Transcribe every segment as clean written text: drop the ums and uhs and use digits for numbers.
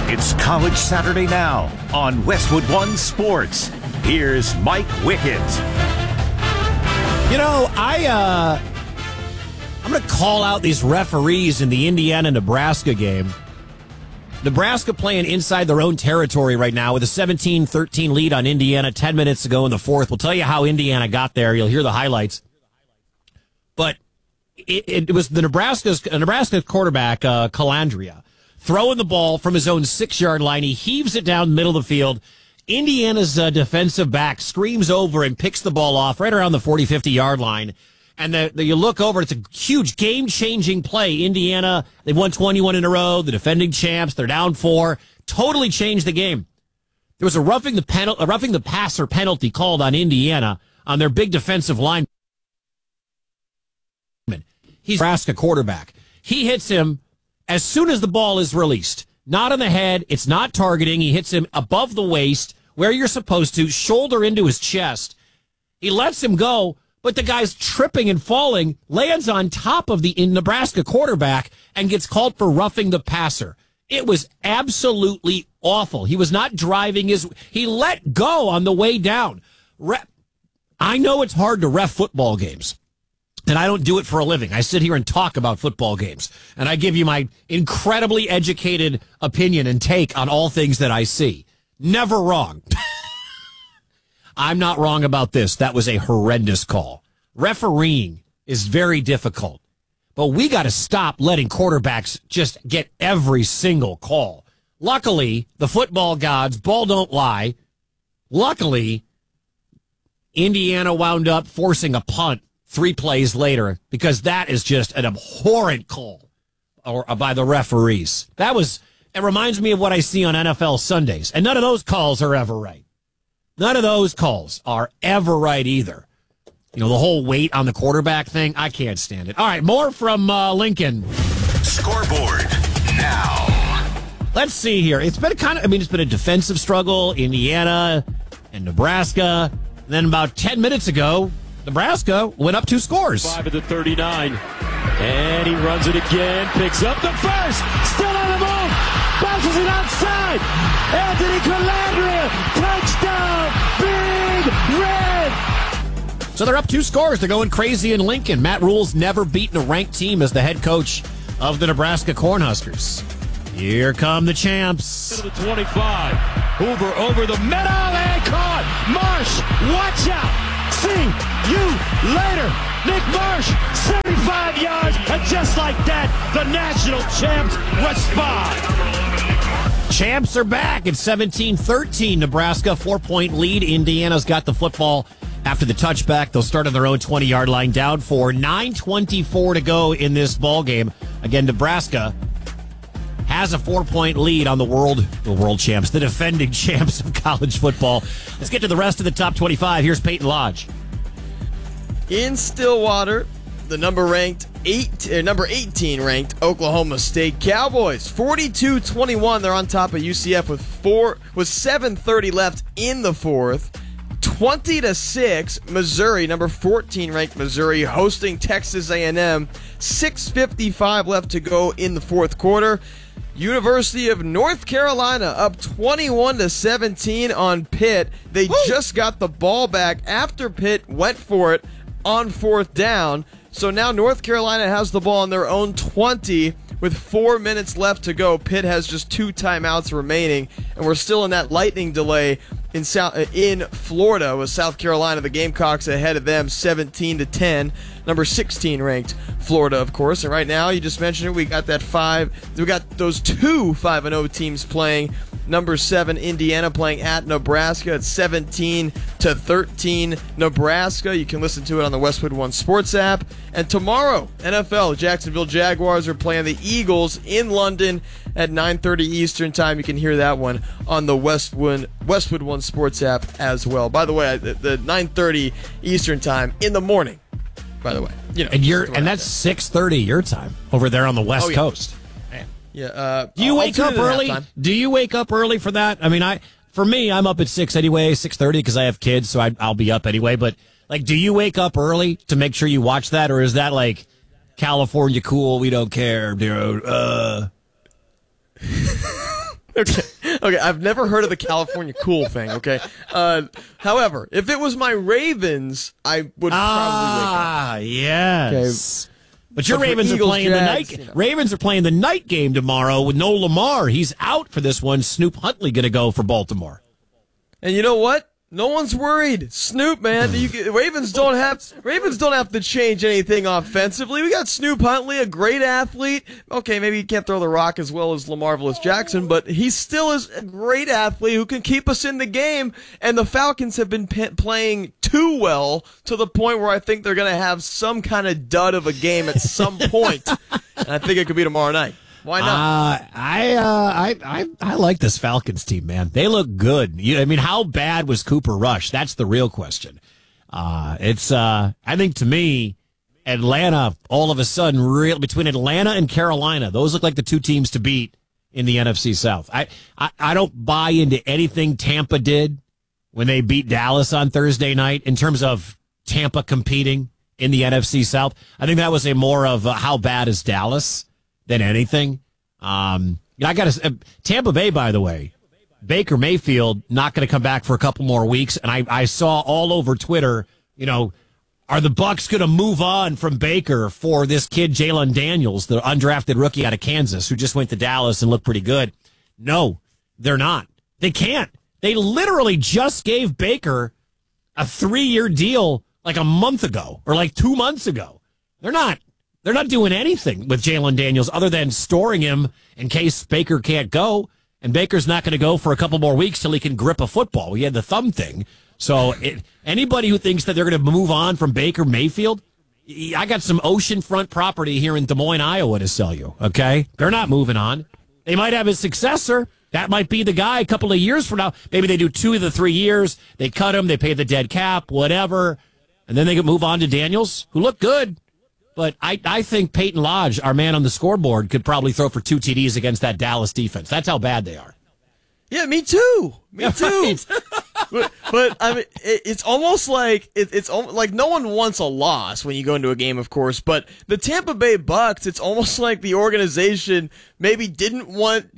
It's College Saturday now on Westwood One Sports. Here's Mike Wickett. You know, I'm going to call out these referees in the Indiana-Nebraska game. Nebraska playing inside their own territory right now with a 17-13 lead on Indiana 10 minutes ago in the fourth. We'll tell you how Indiana got there. You'll hear the highlights. But it was the Nebraska quarterback, Calandria, throwing the ball from his own 6-yard line. He heaves it down the middle of the field. Indiana's defensive back screams over and picks the ball off right around the 40, 50-yard line. And you look over, it's a huge game-changing play. Indiana, they've won 21 in a row, the defending champs, they're down 4. Totally changed the game. There was a roughing the passer penalty called on Indiana on their big defensive line. He's Nebraska quarterback. He hits him as soon as the ball is released. Not on the head. It's not targeting. He hits him above the waist, where you're supposed to, shoulder into his chest. He lets him go, but the guy's tripping and falling, lands on top of the Nebraska quarterback, and gets called for roughing the passer. It was absolutely awful. He was not driving he let go on the way down. I know it's hard to ref football games. And I don't do it for a living. I sit here and talk about football games. And I give you my incredibly educated opinion and take on all things that I see. Never wrong. I'm not wrong about this. That was a horrendous call. Refereeing is very difficult. But we got to stop letting quarterbacks just get every single call. Luckily, the football gods, ball don't lie. Luckily, Indiana wound up forcing a punt 3 plays later, because that is just an abhorrent call by the referees. It reminds me of what I see on NFL Sundays, and none of those calls are ever right. None of those calls are ever right either. You know, the whole weight on the quarterback thing, I can't stand it. All right, more from Lincoln. Scoreboard now. Let's see here. It's been it's been a defensive struggle, Indiana and Nebraska. And then about 10 minutes ago, Nebraska went up 2 scores. 5 at the 39. And he runs it again. Picks up the first. Still on the move. Bounces it outside. Anthony Calandria. Touchdown. Big Red. So they're up 2 scores. They're going crazy in Lincoln. Matt Rule's never beaten a ranked team as the head coach of the Nebraska Cornhuskers. Here come the champs. To the 25. Hoover over the middle and caught. Marsh. Watch out. See you later. Nick Marsh, 75 yards, and just like that, the national champs respond. Champs are back at 17-13. Nebraska, 4-point lead. Indiana's got the football after the touchback. They'll start on their own 20-yard line, down 4. 9:24 to go in this ball game. Again, Nebraska has a 4-point lead on the world champs, the defending champs of college football. Let's get to the rest of the top 25. Here's Peyton Lodge. In Stillwater, the number 18 ranked Oklahoma State Cowboys, 42-21. They're on top of UCF with 7:30 left in the fourth. 20-6, Missouri, number 14 ranked Missouri, hosting Texas A&M. 6:55 left to go in the fourth quarter. University of North Carolina up 21-17 on Pitt. They just got the ball back after Pitt went for it on 4th down. So now North Carolina has the ball on their own 20 with 4 minutes left to go. Pitt has just 2 timeouts remaining, and we're still in that lightning delay in Florida with South Carolina. The Gamecocks ahead of them 17-10. Number 16 ranked Florida, of course. And right now, you just mentioned it, we got those 2 5-0 teams playing. Number 7 Indiana playing at Nebraska at 17-13 Nebraska. You can listen to it on the Westwood One Sports app. And tomorrow, NFL, Jacksonville Jaguars are playing the Eagles in London at 9:30 Eastern time. You can hear that one on the Westwood One Sports app as well. By the way, the 9:30 Eastern time in the morning. By the way, and that's 6:30 your time over there on the West Coast. Man. Yeah. Do you wake up early? Do you wake up early for that? I mean, for me, I'm up at 6 anyway, 6:30 because I have kids, so I'll be up anyway. But do you wake up early to make sure you watch that, or is that like California cool? We don't care, dude. Okay, I've never heard of the California cool thing, okay? However, if it was my Ravens, I would probably wake up. Yes. Okay. But your Ravens are playing the night. Ravens are playing the night game tomorrow with no Lamar. He's out for this one. Snoop Huntley going to go for Baltimore. And you know what? No one's worried. Snoop, man. Ravens don't have to change anything offensively. We got Snoop Huntley, a great athlete. Okay, maybe he can't throw the rock as well as LaMarvelous Jackson, but he still is a great athlete who can keep us in the game. And the Falcons have been playing too well to the point where I think they're going to have some kind of dud of a game at some point. And I think it could be tomorrow night. Why not? I like this Falcons team, man. They look good. I mean, how bad was Cooper Rush? That's the real question. I think to me, Atlanta, all of a sudden, between Atlanta and Carolina, those look like the two teams to beat in the NFC South. I don't buy into anything Tampa did when they beat Dallas on Thursday night in terms of Tampa competing in the NFC South. I think that was a more of how bad is Dallas than anything. I got to Tampa Bay, by the way, Baker Mayfield not going to come back for a couple more weeks. And I saw all over Twitter, are the Bucs going to move on from Baker for this kid, Jalen Daniels, the undrafted rookie out of Kansas who just went to Dallas and looked pretty good? No, they're not. They can't. They literally just gave Baker a 3-year deal like a month ago or like 2 months ago. They're not doing anything with Jalen Daniels other than storing him in case Baker can't go. And Baker's not going to go for a couple more weeks till he can grip a football. He had the thumb thing. So anybody who thinks that they're going to move on from Baker Mayfield, I got some oceanfront property here in Des Moines, Iowa to sell you, okay? They're not moving on. They might have a successor. That might be the guy a couple of years from now. Maybe they do 2 of the 3 years. They cut him. They pay the dead cap, whatever. And then they can move on to Daniels, who looked good. But I think Peyton Lodge, our man on the scoreboard, could probably throw for 2 TDs against that Dallas defense. That's how bad they are. Yeah, me too. Me too. Right. but I mean, it's almost like it's like no one wants a loss when you go into a game, of course. But the Tampa Bay Bucs, it's almost like the organization maybe didn't wanted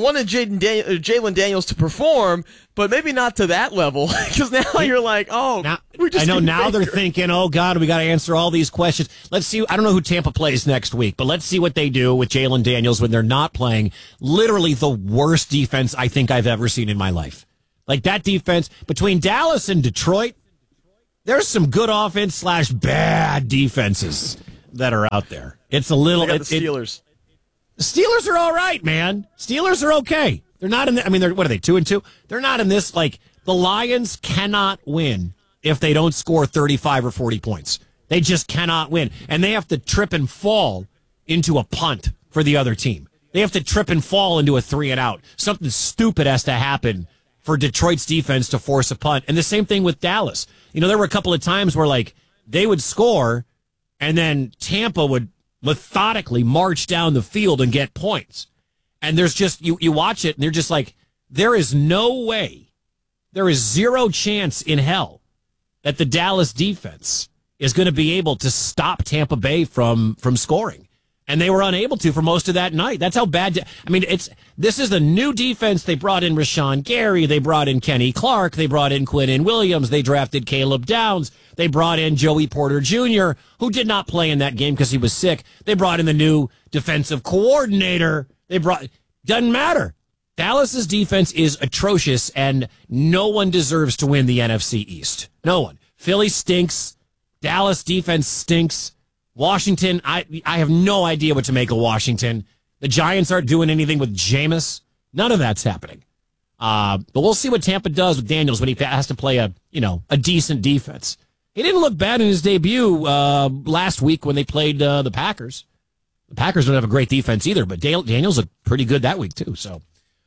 Jalen Daniels to perform, but maybe not to that level. Because now you're like, now they're thinking, oh God, we got to answer all these questions. Let's see. I don't know who Tampa plays next week, but let's see what they do with Jalen Daniels when they're not playing literally the worst defense I think I've ever seen in my life. Like that defense between Dallas and Detroit, there's some good offense / bad defenses that are out there. It's a little. The Steelers. The Steelers are all right, man. Steelers are okay. They're not in. What are they? 2-2. They're not in this. Like the Lions cannot win if they don't score 35 or 40 points. They just cannot win, and they have to trip and fall into a punt for the other team. They have to trip and fall into a 3-and-out. Something stupid has to happen for Detroit's defense to force a punt. And the same thing with Dallas. There were a couple of times where, like, they would score, and then Tampa would methodically march down the field and get points. And there's just, you watch it, and they're just like, there is no way, there is zero chance in hell that the Dallas defense is going to be able to stop Tampa Bay from scoring. And they were unable to for most of that night. That's how bad. This is the new defense. They brought in Rashawn Gary. They brought in Kenny Clark. They brought in Quinnen Williams. They drafted Caleb Downs. They brought in Joey Porter Jr., who did not play in that game because he was sick. They brought in the new defensive coordinator. Doesn't matter. Dallas's defense is atrocious, and no one deserves to win the NFC East. No one. Philly stinks. Dallas defense stinks. Washington, I have no idea what to make of Washington. The Giants aren't doing anything with Jameis. None of that's happening. But we'll see what Tampa does with Daniels when he has to play a decent defense. He didn't look bad in his debut last week when they played the Packers. The Packers don't have a great defense either, but Daniels looked pretty good that week too. So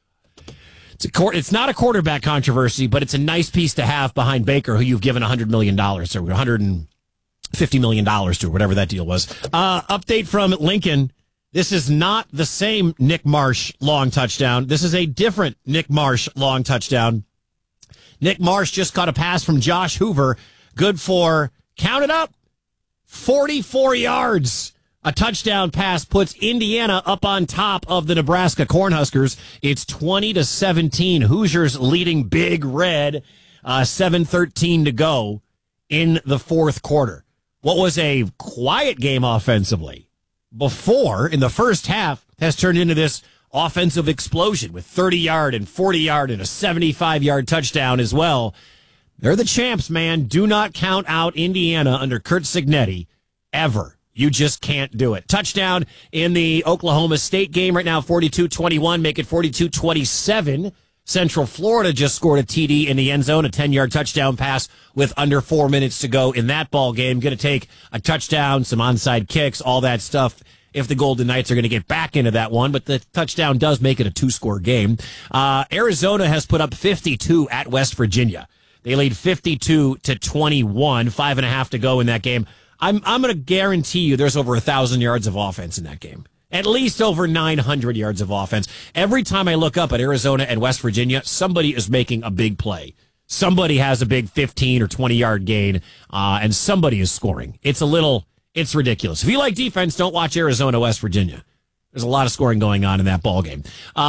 it's not a quarterback controversy, but it's a nice piece to have behind Baker, who you've given $100 million or $150 million to, whatever that deal was. Update from Lincoln. This is not the same Nick Marsh long touchdown. This is a different Nick Marsh long touchdown. Nick Marsh just caught a pass from Josh Hoover. Good for, count it up, 44 yards. A touchdown pass puts Indiana up on top of the Nebraska Cornhuskers. It's 20-17. Hoosiers leading Big Red. 7:13 to go in the fourth quarter. What was a quiet game offensively before in the first half has turned into this offensive explosion with 30-yard and 40-yard and a 75-yard touchdown as well. They're the champs, man. Do not count out Indiana under Curt Cignetti ever. You just can't do it. Touchdown in the Oklahoma State game right now, 42-21, make it 42-27. Central Florida just scored a TD in the end zone, a 10-yard touchdown pass with under 4 minutes to go in that ball game. Going to take a touchdown, some onside kicks, all that stuff if the Golden Knights are going to get back into that one. But the touchdown does make it a two-score game. Arizona has put up 52 at West Virginia. They lead 52-21, 5.5 to go in that game. I'm going to guarantee you there's over 1,000 yards of offense in that game. At least over 900 yards of offense. Every time I look up at Arizona and West Virginia, somebody is making a big play. Somebody has a big 15 or 20-yard gain, and somebody is scoring. It's ridiculous. If you like defense, don't watch Arizona, West Virginia. There's a lot of scoring going on in that ball game.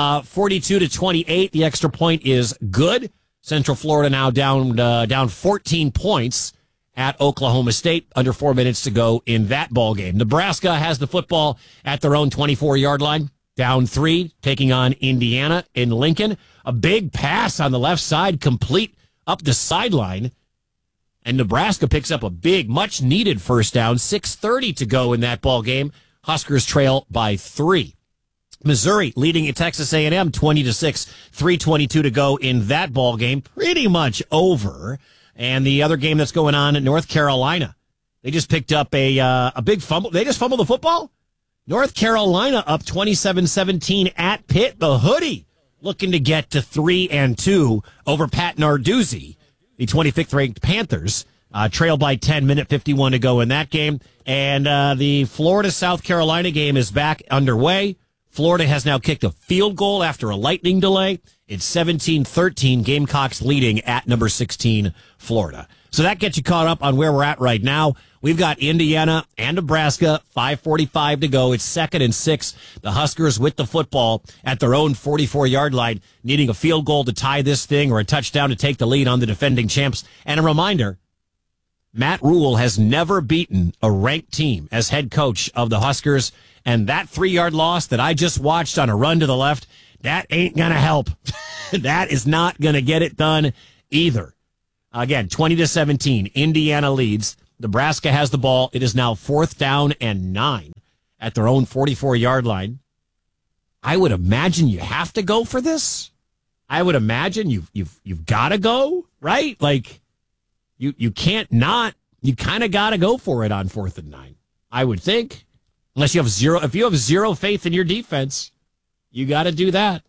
42-28, the extra point is good. Central Florida now down 14 points at Oklahoma State, under 4 minutes to go in that ball game. Nebraska has the football at their own 24-yard line, down 3, taking on Indiana in Lincoln. A big pass on the left side, complete up the sideline, and Nebraska picks up a big, much-needed first down. 6:30 to go in that ball game. Huskers trail by 3. Missouri leading at Texas A&M 20-6, 3:22 to go in that ball game. Pretty much over. And the other game that's going on in North Carolina, they just picked up a big fumble. They just fumbled the football. North Carolina up 27-17 at Pitt. The Hoodie looking to get to 3-2 over Pat Narduzzi. The 25th ranked Panthers trail by 10, minute 51 to go in that game. And the Florida-South Carolina game is back underway. Florida has now kicked a field goal after a lightning delay. It's 17-13, Gamecocks leading at number 16, Florida. So that gets you caught up on where we're at right now. We've got Indiana and Nebraska, 5:45 to go. It's 2nd and 6. The Huskers with the football at their own 44-yard line, needing a field goal to tie this thing or a touchdown to take the lead on the defending champs. And a reminder, Matt Rule has never beaten a ranked team as head coach of the Huskers. And that 3-yard loss that I just watched on a run to the left, that ain't going to help. That is not going to get it done either. Again, 20-17, Indiana leads. Nebraska has the ball. It is now 4th down and 9 at their own 44-yard line. I would imagine you have to go for this. I would imagine you've got to go, right? Like you can't not. You kind of got to go for it on 4th and 9. I would think, unless you have zero. If you have zero faith in your defense, you got to do that.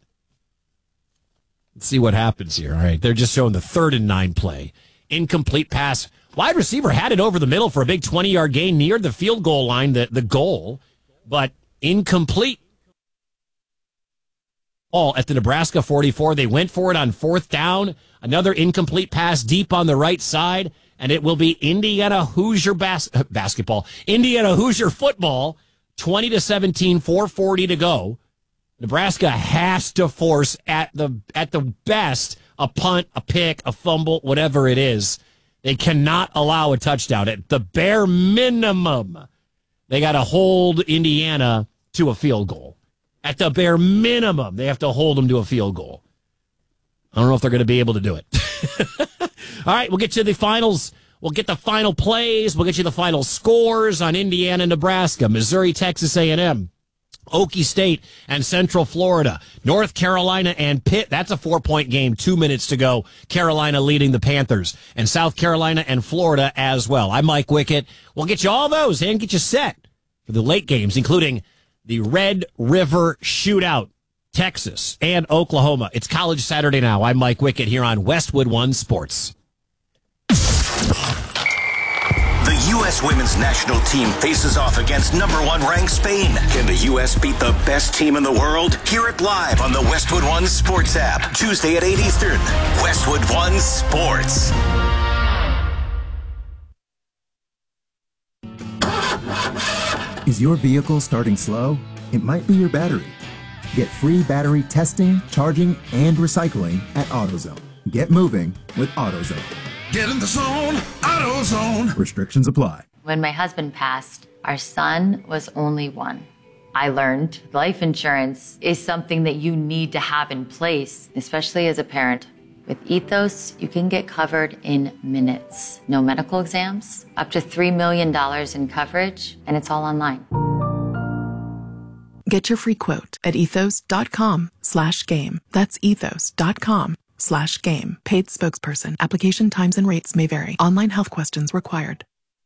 Let's see what happens here. All right, they're just showing the 3rd and 9 play. Incomplete pass. Wide receiver had it over the middle for a big 20-yard gain near the field goal line, the goal, but incomplete. All at the Nebraska 44. They went for it on 4th down. Another incomplete pass deep on the right side, and it will be Indiana Hoosier basketball. Indiana Hoosier football, 20-17, 4:40 to go. Nebraska has to force at the best a punt, a pick, a fumble, whatever it is. They cannot allow a touchdown. At the bare minimum, they got to hold Indiana to a field goal. At the bare minimum, they have to hold them to a field goal. I don't know if they're going to be able to do it. All right, we'll get you the finals. We'll get the final plays. We'll get you the final scores on Indiana, Nebraska, Missouri, Texas A&M, Okie State, and Central Florida. North Carolina and Pitt. That's a 4-point game. 2 minutes to go. Carolina leading the Panthers. And South Carolina and Florida as well. I'm Mike Wickett. We'll get you all those and get you set for the late games, including the Red River Shootout, Texas and Oklahoma. It's College Saturday now. I'm Mike Wickett here on Westwood One Sports. The U.S. women's national team faces off against number 1 ranked Spain. Can the U.S. beat the best team in the world? Hear it live on the Westwood One Sports app. Tuesday at 8 Eastern. Westwood One Sports. Is your vehicle starting slow? It might be your battery. Get free battery testing, charging, and recycling at AutoZone. Get moving with AutoZone. Get in the zone, AutoZone. Restrictions apply. When my husband passed, our son was only 1. I learned life insurance is something that you need to have in place, especially as a parent. With Ethos, you can get covered in minutes. No medical exams, up to $3 million in coverage, and it's all online. Get your free quote at ethos.com/game. That's ethos.com/game. Paid spokesperson. Application times and rates may vary. Online health questions required.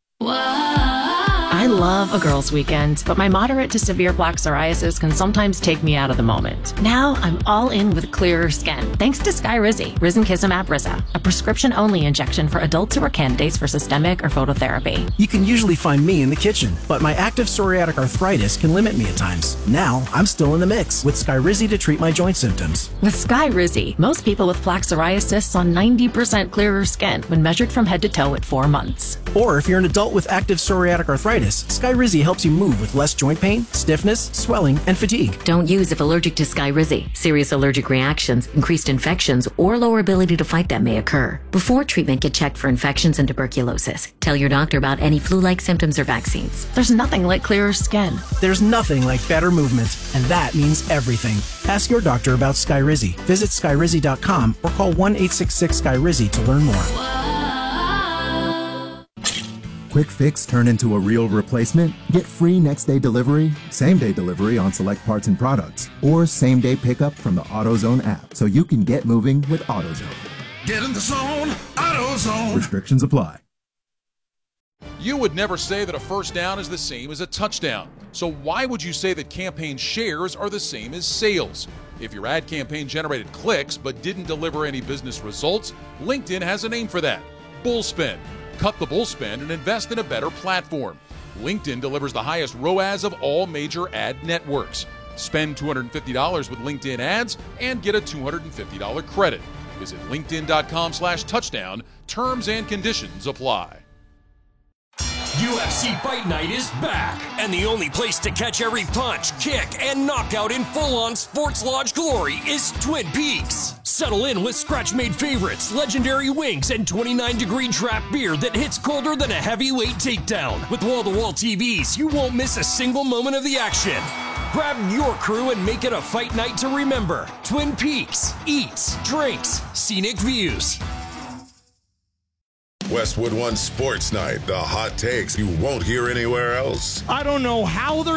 I love a girls' weekend, but my moderate to severe plaque psoriasis can sometimes take me out of the moment. Now I'm all in with clearer skin, thanks to Skyrizi, Risankizumab Riza, a prescription-only injection for adults who are candidates for systemic or phototherapy. You can usually find me in the kitchen, but my active psoriatic arthritis can limit me at times. Now I'm still in the mix with Skyrizi to treat my joint symptoms. With Skyrizi, most people with plaque psoriasis saw 90% clearer skin when measured from head to toe at 4 months. Or if you're an adult with active psoriatic arthritis, Skyrizi helps you move with less joint pain, stiffness, swelling, and fatigue. Don't use if allergic to Skyrizi. Serious allergic reactions, increased infections, or lower ability to fight them may occur. Before treatment, get checked for infections and tuberculosis. Tell your doctor about any flu-like symptoms or vaccines. There's nothing like clearer skin. There's nothing like better movement, and that means everything. Ask your doctor about Skyrizi. Visit Skyrizi.com or call 1-866-SKYRIZI to learn more. Quick fix turn into a real replacement? Get free next-day delivery, same-day delivery on select parts and products, or same-day pickup from the AutoZone app so you can get moving with AutoZone. Get in the zone, AutoZone. Restrictions apply. You would never say that a first down is the same as a touchdown. So why would you say that campaign shares are the same as sales? If your ad campaign generated clicks but didn't deliver any business results, LinkedIn has a name for that: Bullspend. Cut the bullspend and invest in a better platform. LinkedIn delivers the highest ROAS of all major ad networks. Spend $250 with LinkedIn ads and get a $250 credit. Visit linkedin.com/touchdown. Terms and conditions apply. UFC Fight Night is back, and the only place to catch every punch, kick, and knockout in full-on Sports Lodge glory is Twin Peaks. Settle in with scratch-made favorites, legendary wings, and 29-degree draft beer that hits colder than a heavyweight takedown. With wall-to-wall TVs, you won't miss a single moment of the action. Grab your crew and make it a fight night to remember. Twin Peaks. Eats, drinks, scenic views. Westwood One Sports Night, the hot takes you won't hear anywhere else. I don't know how they're